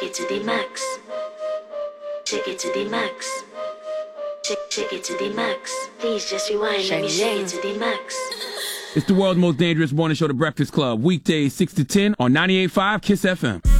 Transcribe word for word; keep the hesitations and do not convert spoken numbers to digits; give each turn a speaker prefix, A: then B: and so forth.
A: it to the max. Shake it to the max. Shake, shake it to the max. Please just rewind. Let me shake it to the max.
B: It's the world's most dangerous morning show, The Breakfast Club. Weekdays six to ten on ninety-eight point five Kiss F M.